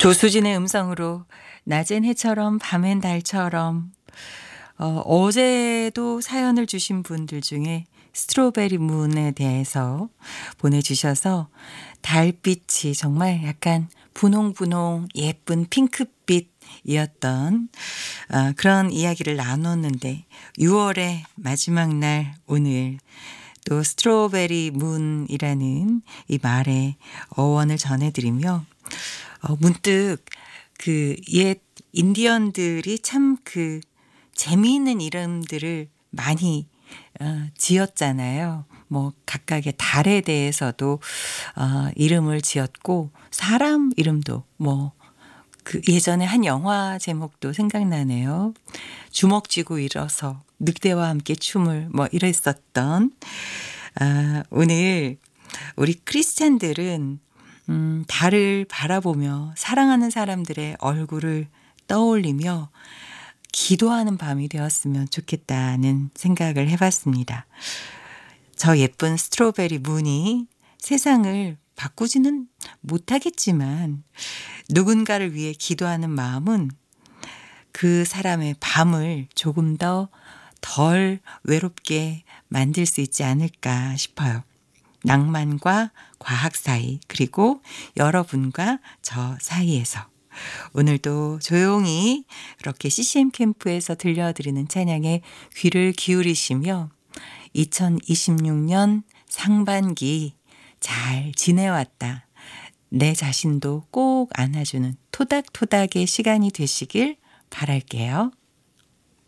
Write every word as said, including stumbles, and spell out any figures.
조수진의 음성으로 낮엔 해처럼 밤엔 달처럼. 어, 어제도 사연을 주신 분들 중에 스트로베리 문에 대해서 보내주셔서 달빛이 정말 약간 분홍분홍 예쁜 핑크빛이었던 어, 그런 이야기를 나눴는데 유월의 마지막 날 오늘 또 스트로베리 문이라는 이 말의 어원을 전해드리며 어, 문득 그 옛 인디언들이 참 그 재미있는 이름들을 많이 어, 지었잖아요. 뭐 각각의 달에 대해서도 어, 이름을 지었고 사람 이름도 뭐 그 예전에 한 영화 제목도 생각나네요. 주먹 쥐고 일어서 늑대와 함께 춤을 뭐 이랬었던 아, 오늘 우리 크리스찬들은 음, 달을 바라보며 사랑하는 사람들의 얼굴을 떠올리며 기도하는 밤이 되었으면 좋겠다는 생각을 해봤습니다. 저 예쁜 스트로베리 문이 세상을 바꾸지는 못하겠지만 누군가를 위해 기도하는 마음은 그 사람의 밤을 조금 더 덜 외롭게 만들 수 있지 않을까 싶어요. 낭만과 과학 사이 그리고 여러분과 저 사이에서 오늘도 조용히 그렇게 씨씨엠 캠프에서 들려드리는 찬양에 귀를 기울이시며 이천이십육 년 상반기 잘 지내왔다. 내 자신도 꼭 안아주는 토닥토닥의 시간이 되시길 바랄게요.